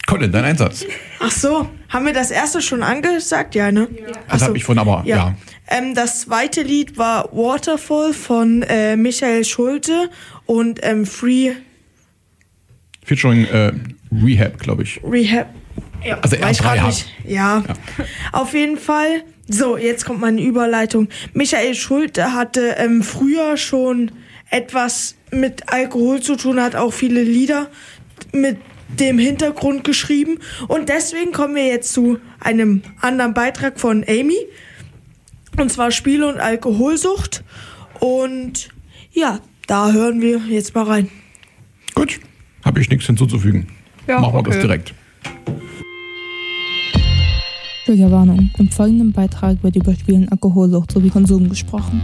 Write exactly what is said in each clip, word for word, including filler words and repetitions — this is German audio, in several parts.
Colin, dein Einsatz. Ach so, haben wir das erste schon angesagt? Ja, ne? Ja. Das habe ich von, aber ja. ja. Ähm, das zweite Lied war Waterfall von äh, Michael Schulte und ähm, Free... Featuring äh, Rehab, glaube ich. Rehab. Ja, also R drei hat. Ja. ja, auf jeden Fall. So, jetzt kommt meine Überleitung. Michael Schulte hatte ähm, früher schon etwas mit Alkohol zu tun, hat auch viele Lieder mit dem Hintergrund geschrieben. Und deswegen kommen wir jetzt zu einem anderen Beitrag von Amy. Und zwar Spiel- und Alkoholsucht. Und ja, da hören wir jetzt mal rein. Gut, habe ich nichts hinzuzufügen. Ja, Machen wir okay. das direkt. Triggerwarnung. Im folgenden Beitrag wird über Spielen, Alkoholsucht sowie Konsum gesprochen.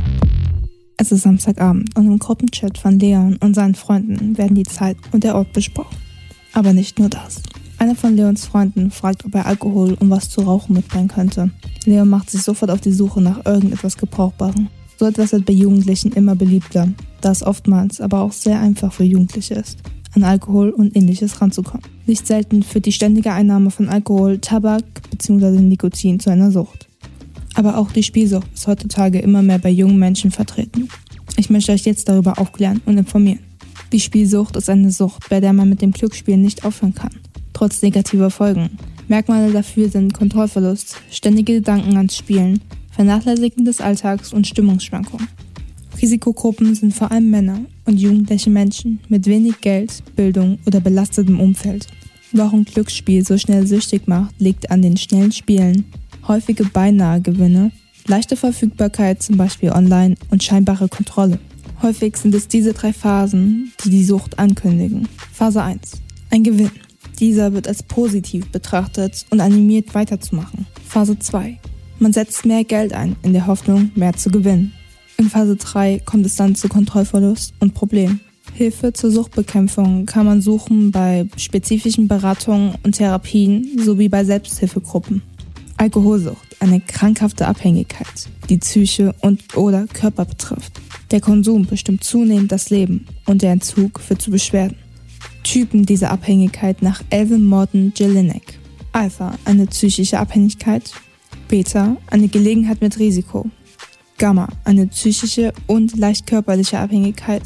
Es ist Samstagabend und im Gruppenchat von Leon und seinen Freunden werden die Zeit und der Ort besprochen. Aber nicht nur das. Einer von Leons Freunden fragt, ob er Alkohol und was zu rauchen mitbringen könnte. Leon macht sich sofort auf die Suche nach irgendetwas Gebrauchbarem. So etwas wird bei Jugendlichen immer beliebter, da es oftmals aber auch sehr einfach für Jugendliche ist, an Alkohol und Ähnliches ranzukommen. Nicht selten führt die ständige Einnahme von Alkohol, Tabak bzw. Nikotin zu einer Sucht. Aber auch die Spielsucht ist heutzutage immer mehr bei jungen Menschen vertreten. Ich möchte euch jetzt darüber aufklären und informieren. Die Spielsucht ist eine Sucht, bei der man mit dem Glücksspiel nicht aufhören kann, trotz negativer Folgen. Merkmale dafür sind Kontrollverlust, ständige Gedanken ans Spielen, Vernachlässigen des Alltags und Stimmungsschwankungen. Risikogruppen sind vor allem Männer und jugendliche Menschen mit wenig Geld, Bildung oder belastetem Umfeld. Warum Glücksspiel so schnell süchtig macht, liegt an den schnellen Spielen, häufige Beinahe-Gewinne, leichte Verfügbarkeit, zum Beispiel online, und scheinbare Kontrolle. Häufig sind es diese drei Phasen, die die Sucht ankündigen. Phase eins. Ein Gewinn. Dieser wird als positiv betrachtet und animiert weiterzumachen. Phase zwei. Man setzt mehr Geld ein, in der Hoffnung, mehr zu gewinnen. In Phase drei kommt es dann zu Kontrollverlust und Problemen. Hilfe zur Suchtbekämpfung kann man suchen bei spezifischen Beratungen und Therapien sowie bei Selbsthilfegruppen. Alkoholsucht, eine krankhafte Abhängigkeit, die Psyche und oder Körper betrifft. Der Konsum bestimmt zunehmend das Leben und der Entzug führt zu Beschwerden. Typen dieser Abhängigkeit nach Elvin Morton Jelinek. Alpha, eine psychische Abhängigkeit. Beta, eine Gelegenheit mit Risiko. Gamma, eine psychische und leicht körperliche Abhängigkeit.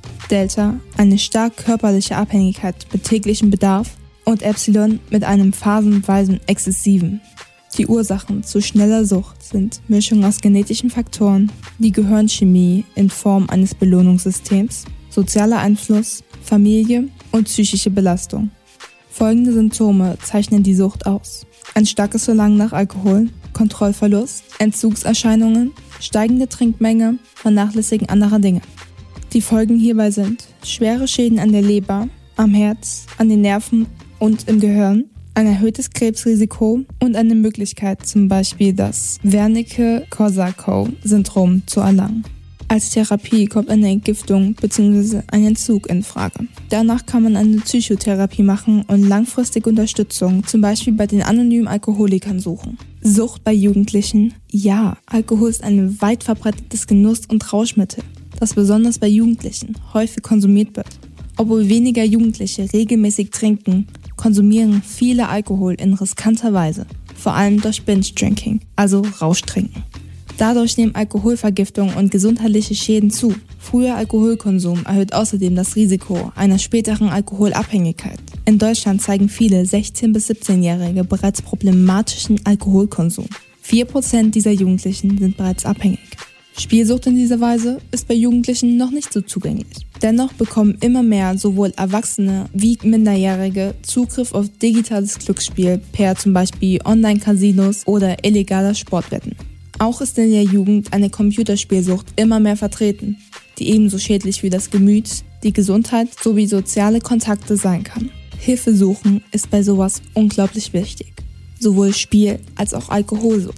Delta, eine stark körperliche Abhängigkeit mit täglichem Bedarf. Und Epsilon mit einem phasenweisen exzessiven. Die Ursachen zu schneller Sucht sind Mischung aus genetischen Faktoren, die Gehirnchemie in Form eines Belohnungssystems, sozialer Einfluss, Familie und psychische Belastung. Folgende Symptome zeichnen die Sucht aus: ein starkes Verlangen nach Alkohol, Kontrollverlust, Entzugserscheinungen, steigende Trinkmenge, Vernachlässigen anderer Dinge. Die Folgen hierbei sind schwere Schäden an der Leber, am Herz, an den Nerven und im Gehirn, ein erhöhtes Krebsrisiko und eine Möglichkeit, zum Beispiel das Wernicke-Korsakow-Syndrom zu erlangen. Als Therapie kommt eine Entgiftung bzw. ein Entzug in Frage. Danach kann man eine Psychotherapie machen und langfristige Unterstützung, zum Beispiel bei den anonymen Alkoholikern, suchen. Sucht bei Jugendlichen? Ja, Alkohol ist ein weit verbreitetes Genuss- und Rauschmittel, das besonders bei Jugendlichen häufig konsumiert wird. Obwohl weniger Jugendliche regelmäßig trinken, konsumieren viele Alkohol in riskanter Weise, vor allem durch Binge-Drinking, also Rauschtrinken. Dadurch nehmen Alkoholvergiftungen und gesundheitliche Schäden zu. Früher Alkoholkonsum erhöht außerdem das Risiko einer späteren Alkoholabhängigkeit. In Deutschland zeigen viele sechzehn- bis siebzehnjährige bereits problematischen Alkoholkonsum. vier Prozent dieser Jugendlichen sind bereits abhängig. Spielsucht in dieser Weise ist bei Jugendlichen noch nicht so zugänglich. Dennoch bekommen immer mehr sowohl Erwachsene wie Minderjährige Zugriff auf digitales Glücksspiel per zum Beispiel Online-Casinos oder illegaler Sportwetten. Auch ist in der Jugend eine Computerspielsucht immer mehr vertreten, die ebenso schädlich wie das Gemüt, die Gesundheit sowie soziale Kontakte sein kann. Hilfe suchen ist bei sowas unglaublich wichtig. Sowohl Spiel- als auch Alkoholsucht